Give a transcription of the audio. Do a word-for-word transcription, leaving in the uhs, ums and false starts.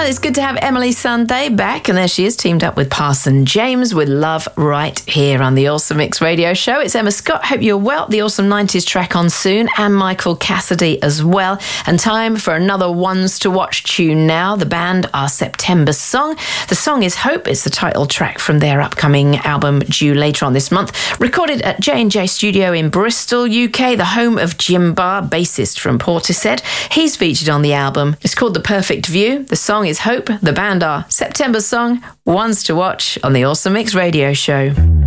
Well, it's good to have Emeli Sandé back, and there she is, teamed up with Parson James with Love right here on the Awesome Mix Radio Show. It's Emma Scott. Hope you're well. The Awesome nineties track on soon, and Michael Cassidy as well. And time for another Ones to Watch tune now. The band are September Song. The song is Hope. It's the title track from their upcoming album due later on this month. Recorded at J and J Studio in Bristol, U K, the home of Jim Barr, bassist from Portishead. He's featured on the album. It's called The Perfect View. The song is Hope. The band are September Song. Ones to Watch on the Awesome Mix Radio Show.